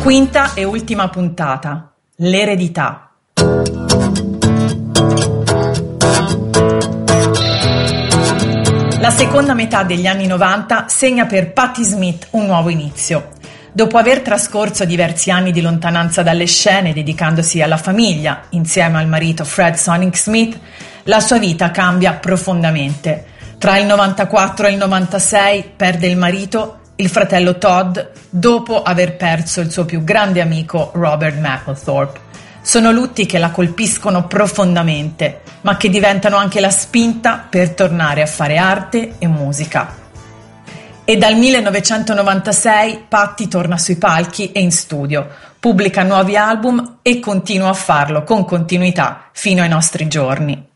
Quinta e ultima puntata, l'eredità. La seconda metà degli anni 90 segna per Patti Smith un nuovo inizio. Dopo aver trascorso diversi anni di lontananza dalle scene dedicandosi alla famiglia, insieme al marito Fred Sonic Smith, la sua vita cambia profondamente. Tra il 94 e il 96 perde il marito, il fratello Todd, dopo aver perso il suo più grande amico Robert Mapplethorpe. Sono lutti che la colpiscono profondamente, ma che diventano anche la spinta per tornare a fare arte e musica. E dal 1996 Patti torna sui palchi e in studio, pubblica nuovi album e continua a farlo con continuità fino ai nostri giorni.